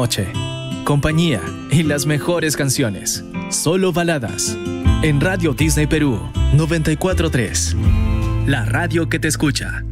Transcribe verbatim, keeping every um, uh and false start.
noche. Compañía y las mejores canciones. Solo baladas. En Radio Disney Perú noventa y cuatro punto tres. La radio que te escucha.